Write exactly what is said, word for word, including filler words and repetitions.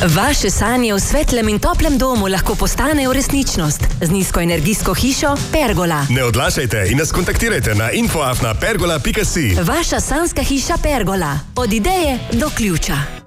Vaše sanje v svetlem in toplem domu lahko postanejo resničnost z nizkoenergijsko hišo Pergola. Ne odlašajte in nas kontaktirajte na info afna pergola pika si. Vaša sanjska hiša Pergola. Od ideje do ključa.